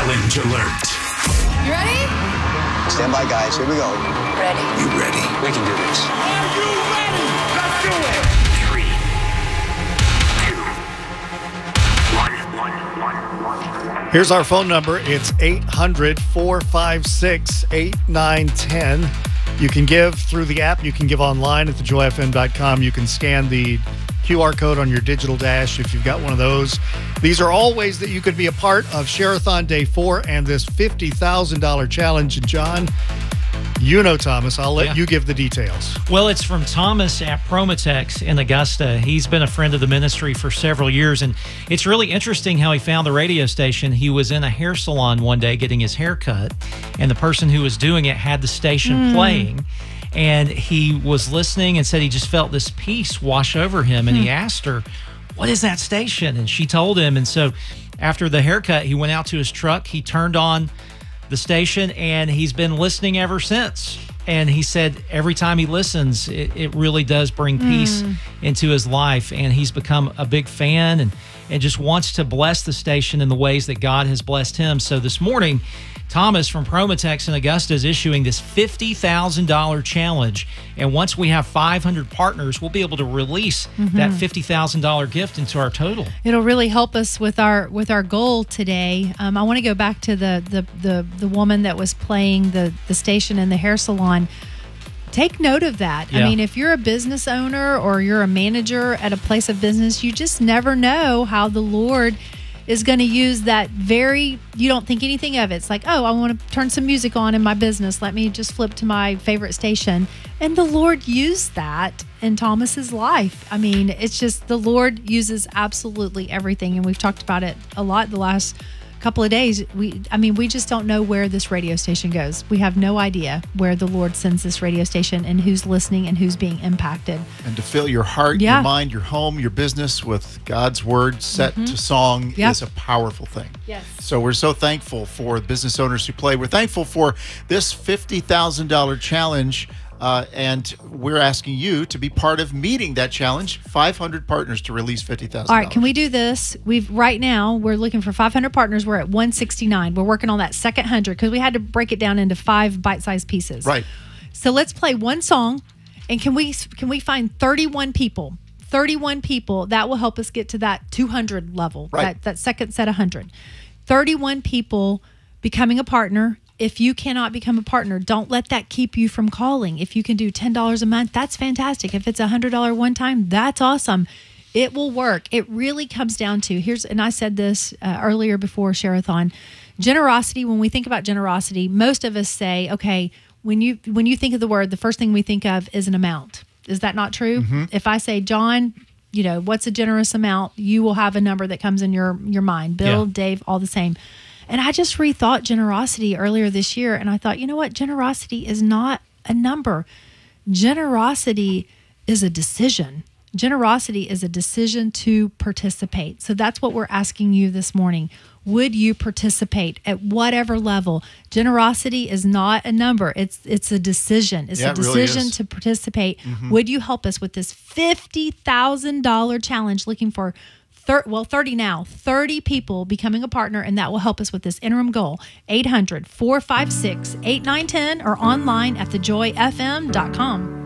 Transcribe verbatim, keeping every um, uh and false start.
Challenge alert. You ready? Stand by, guys. Here we go. Ready. You ready? We can do this. Are you ready? Let's do it. Three, two, one, one, one, one. Here's our phone number. It's eight hundred, four five six, eight nine one zero. You can give through the app. You can give online at the joy f m dot com. You can scan the Q R code on your digital dash if you've got one of those. These are all ways that you could be a part of Share-a-thon Day four and this fifty thousand dollars challenge. And John, you know Thomas. I'll let Yeah. you give the details. Well, it's from Thomas at Promotex in Augusta. He's been a friend of the ministry for several years, and it's really interesting how he found the radio station. He was in a hair salon one day getting his hair cut, and the person who was doing it had the station playing. And he was listening and said he just felt this peace wash over him. And he asked her, what is that station? And she told him. And so after the haircut, he went out to his truck. He turned on the station, and he's been listening ever since. And he said every time he listens, it, it really does bring peace into his life. And he's become a big fan and, and just wants to bless the station in the ways that God has blessed him. So this morning, Thomas from Promotex in Augusta is issuing this fifty thousand dollars challenge. And once we have five hundred partners, we'll be able to release mm-hmm. that fifty thousand dollars gift into our total. It'll really help us with our with our goal today. Um, I want to go back to the, the the the woman that was playing the, the station in the hair salon. Take note of that. Yeah. I mean, if you're a business owner or you're a manager at a place of business, you just never know how the Lord is going to use that very, you don't think anything of it. It's like, oh, I want to turn some music on in my business. Let me just flip to my favorite station. And the Lord used that in Thomas's life. I mean, it's just the Lord uses absolutely everything. And we've talked about it a lot the last couple of days. We, I mean, we just don't know where this radio station goes. We have no idea where the Lord sends this radio station and who's listening and who's being impacted. And to fill your heart, Yeah. your mind, your home, your business with God's word set to song Yep. is a powerful thing. Yes. So we're so thankful for the business owners who play. We're thankful for this fifty thousand dollars challenge. Uh, and we're asking you to be part of meeting that challenge. five hundred partners to release fifty thousand dollars. All right, can we do this? We've right now we're looking for five hundred partners. We're at one sixty-nine. We're working on that second one hundred because we had to break it down into five bite-sized pieces. Right. So let's play one song, and can we can we find thirty-one people? thirty-one people that will help us get to that two hundred level. Right. That that second set of one hundred. thirty-one people becoming a partner. If you cannot become a partner, don't let that keep you from calling. If you can do ten dollars a month, that's fantastic. If it's a one hundred dollars one time, that's awesome. It will work. It really comes down to, here's, and I said this uh, earlier before Share-a-thon, generosity. When we think about generosity, most of us say, okay, when you when you think of the word, the first thing we think of is an amount. Is that not true? Mm-hmm. If I say, John, you know, what's a generous amount? You will have a number that comes in your, your mind. Bill, Yeah. Dave, all the same. And I just rethought generosity earlier this year, and I thought, you know what? Generosity is not a number. Generosity is a decision. Generosity is a decision to participate. So that's what we're asking you this morning. Would you participate at whatever level? Generosity is not a number. It's it's a decision. It's Yeah, a it really decision is. to participate. Would you help us with this fifty thousand dollars challenge, looking for Thir- well, thirty now, thirty people becoming a partner, and that will help us with this interim goal. eight hundred, four five six, eight nine one zero or online at the joy f m dot com.